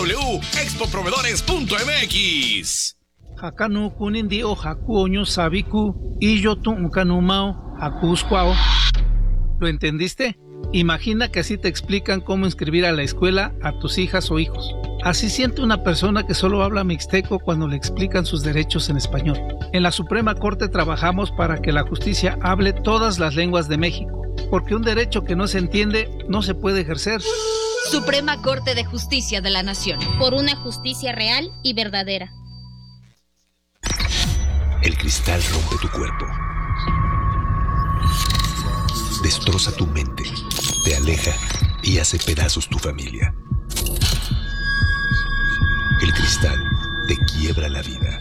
www.expoproveedores.mx. Hakanu kunindi o hakuoño sabiku y yo tu kanumao hakusquao. ¿Lo entendiste? Imagina que así te explican cómo inscribir a la escuela a tus hijas o hijos. Así siente una persona que solo habla mixteco cuando le explican sus derechos en español. En la Suprema Corte trabajamos para que la justicia hable todas las lenguas de México, porque un derecho que no se entiende no se puede ejercer. Suprema Corte de Justicia de la Nación. Por una justicia real y verdadera. El cristal rompe tu cuerpo. Destroza tu mente, te aleja y hace pedazos tu familia. El cristal te quiebra la vida.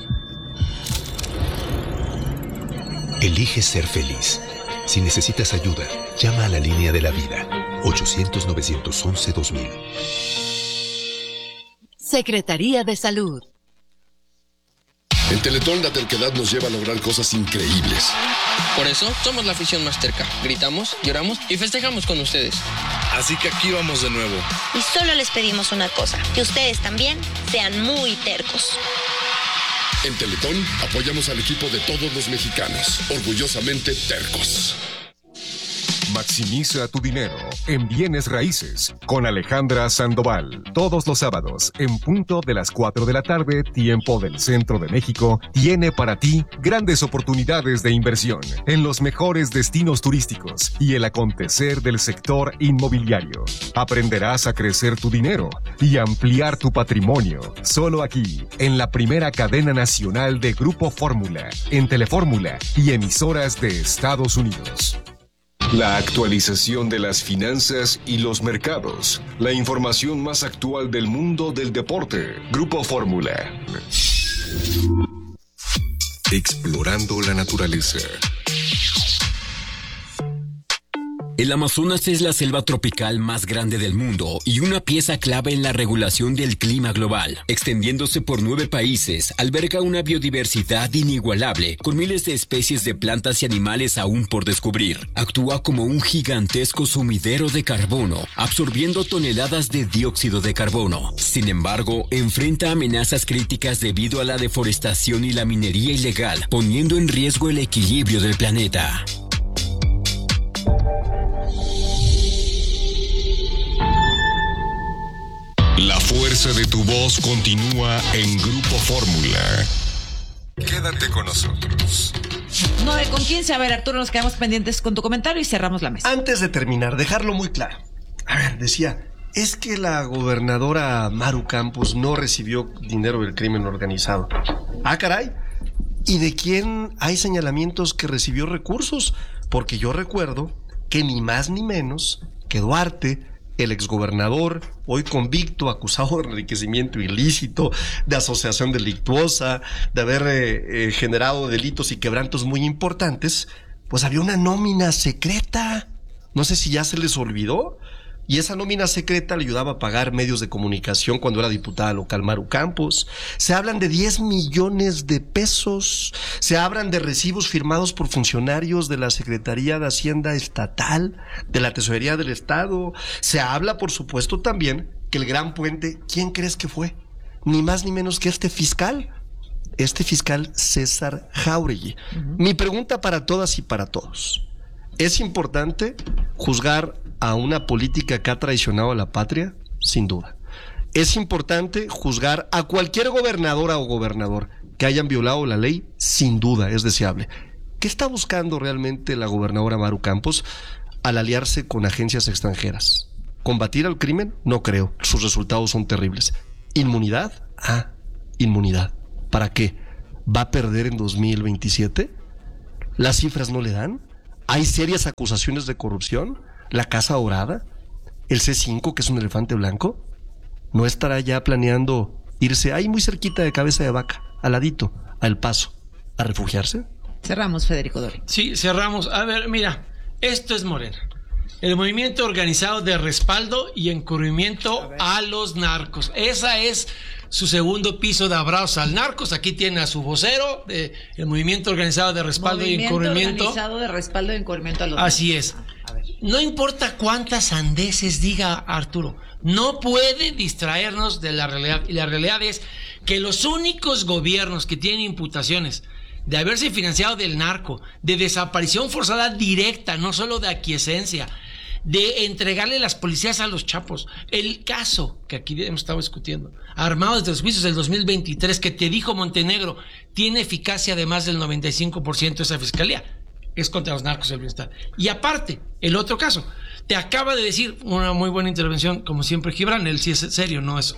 Elige ser feliz. Si necesitas ayuda, llama a la línea de la vida, 800-911-2000. Secretaría de Salud. En Teletón la terquedad nos lleva a lograr cosas increíbles. Por eso somos la afición más terca. Gritamos, lloramos y festejamos con ustedes. Así que aquí vamos de nuevo. Y solo les pedimos una cosa, que ustedes también sean muy tercos. En Teletón apoyamos al equipo de todos los mexicanos, orgullosamente tercos. Maximiza tu dinero en bienes raíces con Alejandra Sandoval. Todos los sábados, en punto de las 4 de la tarde, tiempo del centro de México, tiene para ti grandes oportunidades de inversión en los mejores destinos turísticos y el acontecer del sector inmobiliario. Aprenderás a crecer tu dinero y ampliar tu patrimonio. Solo aquí, en la primera cadena nacional de Grupo Fórmula, en Telefórmula y emisoras de Estados Unidos. La actualización de las finanzas y los mercados. La información más actual del mundo del deporte. Grupo Fórmula. Explorando la naturaleza. El Amazonas es la selva tropical más grande del mundo y una pieza clave en la regulación del clima global. Extendiéndose por 9 países, alberga una biodiversidad inigualable, con miles de especies de plantas y animales aún por descubrir. Actúa como un gigantesco sumidero de carbono, absorbiendo toneladas de dióxido de carbono. Sin embargo, enfrenta amenazas críticas debido a la deforestación y la minería ilegal, poniendo en riesgo el equilibrio del planeta. La fuerza de tu voz continúa en Grupo Fórmula. Quédate con nosotros. 9:15. A ver, Arturo, nos quedamos pendientes con tu comentario y cerramos la mesa. Antes de terminar, dejarlo muy claro. A ver, decía, es que la gobernadora Maru Campos no recibió dinero del crimen organizado. Ah, caray. ¿Y de quién hay señalamientos que recibió recursos? Porque yo recuerdo que ni más ni menos que Duarte, el exgobernador, hoy convicto, acusado de enriquecimiento ilícito, de asociación delictuosa, de haber generado delitos y quebrantos muy importantes, pues había una nómina secreta. No sé si ya se les olvidó, Y esa nómina secreta le ayudaba a pagar medios de comunicación cuando era diputada local Maru Campos. Se hablan de 10 millones de pesos. Se hablan de recibos firmados por funcionarios de la Secretaría de Hacienda Estatal, de la Tesorería del Estado. Se habla, por supuesto, también que el gran puente, ¿quién crees que fue? Ni más ni menos que este fiscal César Jáuregui. Mi pregunta para todas y para todos: ¿es importante juzgar a una política que ha traicionado a la patria? Sin duda. ¿Es importante juzgar a cualquier gobernadora o gobernador que hayan violado la ley? Sin duda, es deseable. ¿Qué está buscando realmente la gobernadora Maru Campos al aliarse con agencias extranjeras? ¿Combatir al crimen? No creo. Sus resultados son terribles. ¿Inmunidad? Inmunidad. ¿Para qué? ¿Va a perder en 2027? ¿Las cifras no le dan? ¿Hay serias acusaciones de corrupción? ¿La Casa Dorada? ¿El C5, que es un elefante blanco? ¿No estará ya planeando irse ahí muy cerquita de Cabeza de Vaca, al ladito, a El Paso, a refugiarse? Cerramos, Federico Doring. Sí, cerramos. A ver, mira, esto es Morena. El movimiento organizado de respaldo y encubrimiento a los narcos. Esa es su segundo piso de abrazos al narcos. Aquí tiene a su vocero, el movimiento organizado de respaldo y encubrimiento. Organizado de respaldo y encubrimiento a los Así narcos. es. No importa cuántas sandeces diga Arturo, no puede distraernos de la realidad. Y la realidad es que los únicos gobiernos que tienen imputaciones de haberse financiado del narco, de desaparición forzada directa, no solo de aquiescencia, de entregarle las policías a los chapos. El caso que aquí hemos estado discutiendo, armado desde los juicios del 2023, que te dijo Montenegro, tiene eficacia de más del 95% esa fiscalía, es contra los narcos del bienestar. Y aparte, el otro caso, te acaba de decir una muy buena intervención, como siempre Gibran, él sí es serio, no es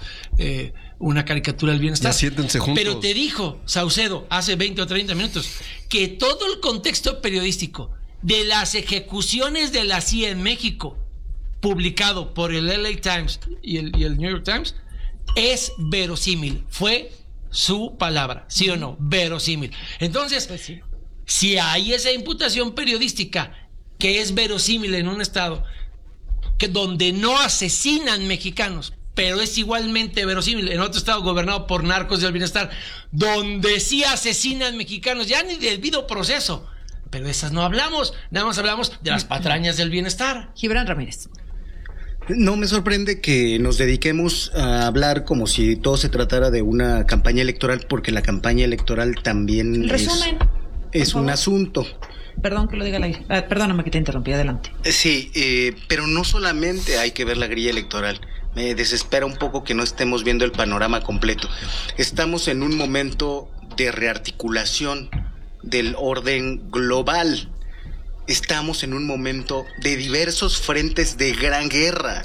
una caricatura del bienestar. Ya siéntense juntos. Pero te dijo Saucedo hace 20 o 30 minutos que todo el contexto periodístico de las ejecuciones de la CIA en México, publicado por el LA Times y el New York Times, es verosímil. Fue su palabra, ¿sí o no? Verosímil. Entonces, pues sí, si hay esa imputación periodística que es verosímil en un estado que donde no asesinan mexicanos, pero es igualmente verosímil en otro estado gobernado por narcos del bienestar, donde sí asesinan mexicanos, ya ni debido proceso, pero de esas no hablamos, nada más hablamos de las patrañas del bienestar. Gibran Ramírez. No me sorprende que nos dediquemos a hablar como si todo se tratara de una campaña electoral, porque la campaña electoral también es un asunto. Perdón que lo diga al aire. Perdóname que te interrumpí, adelante. Sí, pero no solamente hay que ver la grilla electoral. Me desespera un poco que no estemos viendo el panorama completo. Estamos en un momento de rearticulación del orden global. Estamos en un momento de diversos frentes de gran guerra.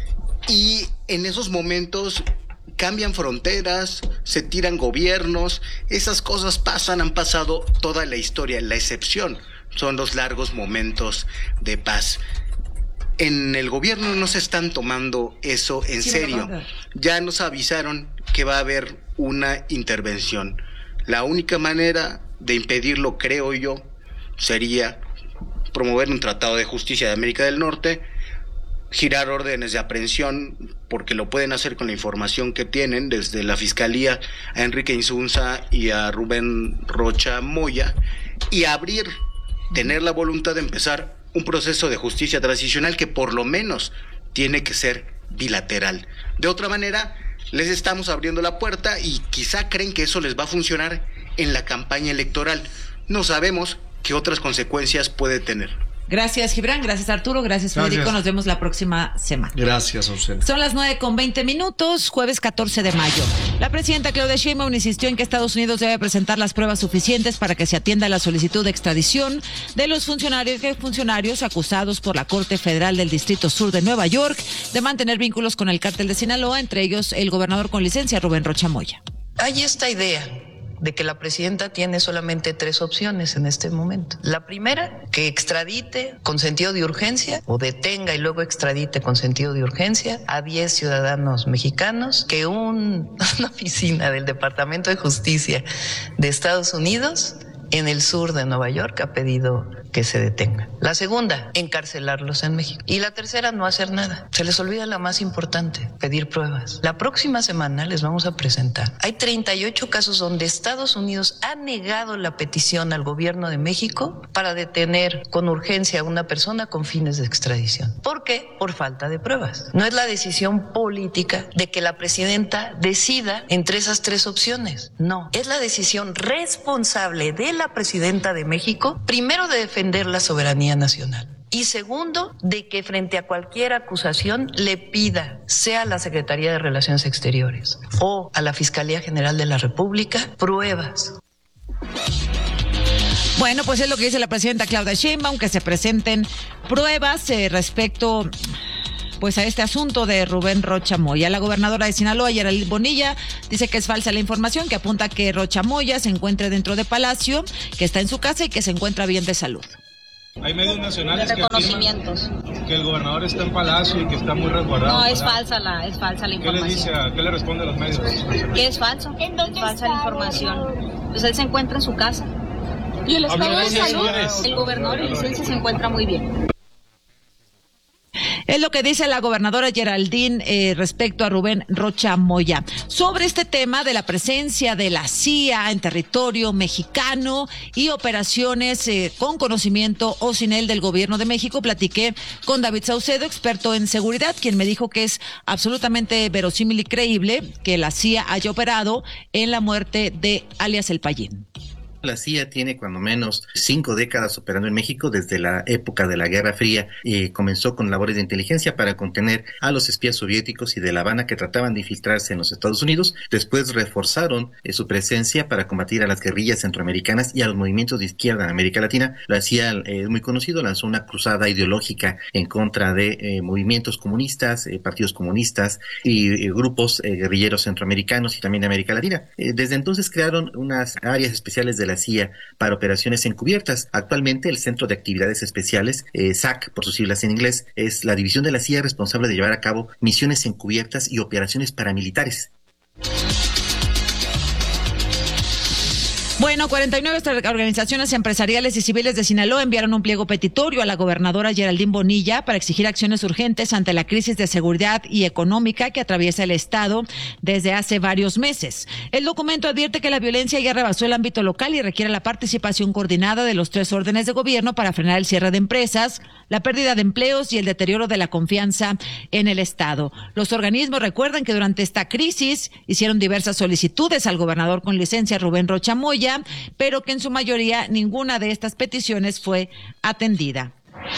Y en esos momentos cambian fronteras, se tiran gobiernos, esas cosas pasan, han pasado toda la historia. La excepción son los largos momentos de paz. En el gobierno no se están tomando eso en serio. Ya nos avisaron que va a haber una intervención. La única manera de impedirlo, creo yo, sería promover un tratado de justicia de América del Norte, girar órdenes de aprehensión, porque lo pueden hacer con la información que tienen desde la Fiscalía a Enrique Insunza y a Rubén Rocha Moya, y tener la voluntad de empezar un proceso de justicia transicional que por lo menos tiene que ser bilateral. De otra manera, les estamos abriendo la puerta y quizá creen que eso les va a funcionar en la campaña electoral. No sabemos qué otras consecuencias puede tener. Gracias, Gibran. Gracias, Arturo. Gracias, Federico. Gracias. Nos vemos la próxima semana. Gracias a usted. Son las 9:20, jueves 14 de mayo. La presidenta Claudia Sheinbaum insistió en que Estados Unidos debe presentar las pruebas suficientes para que se atienda la solicitud de extradición de los funcionarios acusados por la Corte Federal del Distrito Sur de Nueva York de mantener vínculos con el cártel de Sinaloa, entre ellos el gobernador con licencia, Rubén Rocha Moya. Hay esta idea de que la presidenta tiene solamente 3 opciones en este momento. La primera, que extradite con sentido de urgencia, o detenga y luego extradite con sentido de urgencia a 10 ciudadanos mexicanos, que una oficina del Departamento de Justicia de Estados Unidos en el sur de Nueva York ha pedido que se detengan. La segunda, encarcelarlos en México. Y la tercera, no hacer nada. Se les olvida la más importante, pedir pruebas. La próxima semana les vamos a presentar. Hay 38 casos donde Estados Unidos ha negado la petición al gobierno de México para detener con urgencia a una persona con fines de extradición. ¿Por qué? Por falta de pruebas. No es la decisión política de que la presidenta decida entre esas tres opciones. No, es la decisión responsable de la presidenta de México, primero de defender la soberanía nacional. Y segundo, de que frente a cualquier acusación le pida, sea a la Secretaría de Relaciones Exteriores o a la Fiscalía General de la República, pruebas. Bueno, pues es lo que dice la presidenta Claudia Sheinbaum, que se presenten pruebas respecto pues a este asunto de Rubén Rocha Moya. La gobernadora de Sinaloa, Geraldine Bonilla, dice que es falsa la información que apunta a que Rocha Moya se encuentre dentro de Palacio, que está en su casa y que se encuentra bien de salud. Hay medios nacionales que afirman que el gobernador está en Palacio y que está muy resguardado. No, es falsa la información. ¿Qué le responde a los medios? Que es falso, es falsa la información. Pues él se encuentra en su casa. Y el estado de salud, el gobernador y licencia se encuentra muy bien. Es lo que dice la gobernadora Geraldine respecto a Rubén Rocha Moya. Sobre este tema de la presencia de la CIA en territorio mexicano y operaciones con conocimiento o sin él del gobierno de México, platiqué con David Saucedo, experto en seguridad, quien me dijo que es absolutamente verosímil y creíble que la CIA haya operado en la muerte de alias El Payín. La CIA tiene cuando menos 5 décadas operando en México desde la época de la Guerra Fría. Comenzó con labores de inteligencia para contener a los espías soviéticos y de La Habana que trataban de infiltrarse en los Estados Unidos. Después reforzaron su presencia para combatir a las guerrillas centroamericanas y a los movimientos de izquierda en América Latina. La CIA, es muy conocido, lanzó una cruzada ideológica en contra de movimientos comunistas, partidos comunistas y grupos guerrilleros centroamericanos y también de América Latina. Desde entonces crearon unas áreas especiales de la CIA para operaciones encubiertas. Actualmente el Centro de Actividades Especiales, SAC por sus siglas en inglés, es la división de la CIA responsable de llevar a cabo misiones encubiertas y operaciones paramilitares. Bueno, 49 organizaciones empresariales y civiles de Sinaloa enviaron un pliego petitorio a la gobernadora Geraldine Bonilla para exigir acciones urgentes ante la crisis de seguridad y económica que atraviesa el Estado desde hace varios meses. El documento advierte que la violencia ya rebasó el ámbito local y requiere la participación coordinada de los 3 órdenes de gobierno para frenar el cierre de empresas, la pérdida de empleos y el deterioro de la confianza en el Estado. Los organismos recuerdan que durante esta crisis hicieron diversas solicitudes al gobernador con licencia Rubén Rocha Moya, pero que en su mayoría ninguna de estas peticiones fue atendida.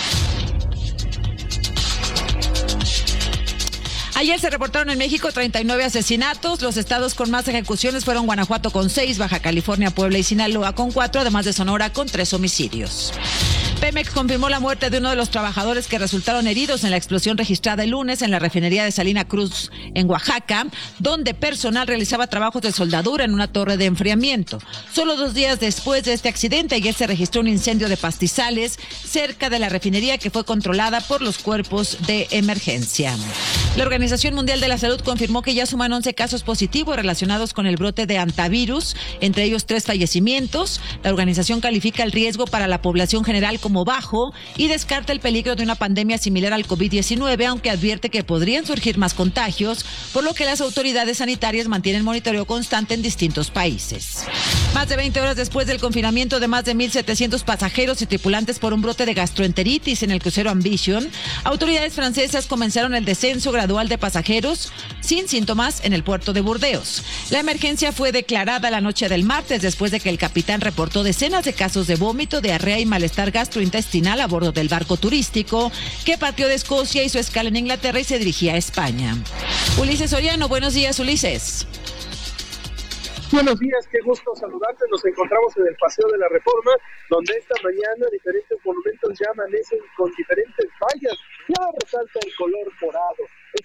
Ayer se reportaron en México 39 asesinatos. Los estados con más ejecuciones fueron Guanajuato con 6, Baja California, Puebla y Sinaloa con 4, además de Sonora con 3 homicidios. Pemex confirmó la muerte de uno de los trabajadores que resultaron heridos en la explosión registrada el lunes en la refinería de Salina Cruz, en Oaxaca, donde personal realizaba trabajos de soldadura en una torre de enfriamiento. Solo 2 días después de este accidente, ayer se registró un incendio de pastizales cerca de la refinería que fue controlada por los cuerpos de emergencia. La Organización Mundial de la Salud confirmó que ya suman 11 casos positivos relacionados con el brote de hantavirus, entre ellos 3 fallecimientos. La organización califica el riesgo para la población general como bajo y descarta el peligro de una pandemia similar al COVID-19, aunque advierte que podrían surgir más contagios, por lo que las autoridades sanitarias mantienen monitoreo constante en distintos países. Más de 20 horas después del confinamiento de más de 1,700 pasajeros y tripulantes por un brote de gastroenteritis en el crucero Ambition, autoridades francesas comenzaron el descenso gradual de pasajeros sin síntomas en el puerto de Burdeos. La emergencia fue declarada la noche del martes después de que el capitán reportó decenas de casos de vómito, diarrea y malestar gastrointestinal a bordo del barco turístico que partió de Escocia, hizo escala en Inglaterra y se dirigía a España. Ulises Soriano, buenos días, Ulises. Buenos días, qué gusto saludarte. Nos encontramos en el Paseo de la Reforma, donde esta mañana diferentes monumentos ya amanecen con diferentes vallas. Ya resalta el color morado. Es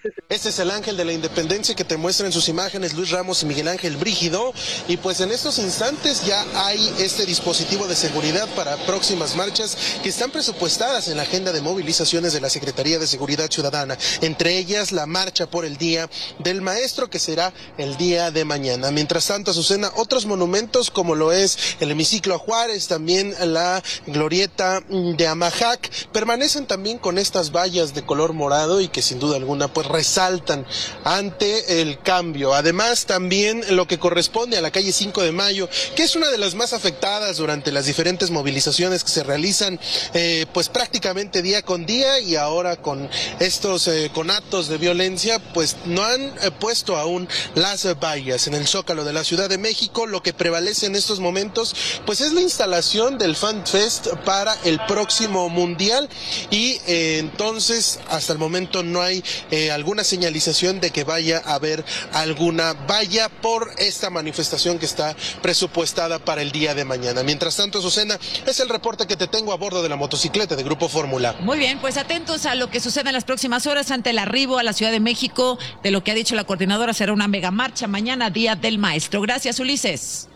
Este es el ángel de la independencia que te muestra en sus imágenes Luis Ramos y Miguel Ángel Brígido, y pues en estos instantes ya hay este dispositivo de seguridad para próximas marchas que están presupuestadas en la agenda de movilizaciones de la Secretaría de Seguridad Ciudadana, entre ellas la marcha por el Día del Maestro, que será el día de mañana. Mientras tanto, Azucena, otros monumentos como lo es el hemiciclo a Juárez, también la glorieta de Amajac, permanecen también con estas vallas de color morado y que sin duda alguna pues resaltan ante el cambio. Además, también lo que corresponde a la calle 5 de Mayo, que es una de las más afectadas durante las diferentes movilizaciones que se realizan pues prácticamente día con día, y ahora con estos conatos de violencia pues no han puesto aún las vallas. En el Zócalo de la Ciudad de México lo que prevalece en estos momentos pues es la instalación del Fan Fest para el próximo Mundial, y entonces hasta el momento no hay alguna señalización de que vaya a haber alguna valla por esta manifestación que está presupuestada para el día de mañana. Mientras tanto, Azucena, es el reporte que te tengo a bordo de la motocicleta de Grupo Fórmula. Muy bien, pues atentos a lo que suceda en las próximas horas ante el arribo a la Ciudad de México de lo que ha dicho la coordinadora. Será una mega marcha mañana, Día del Maestro. Gracias, Ulises.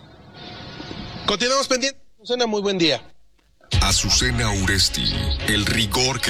Continuamos pendientes. Azucena, muy buen día. Azucena Uresti, el rigor que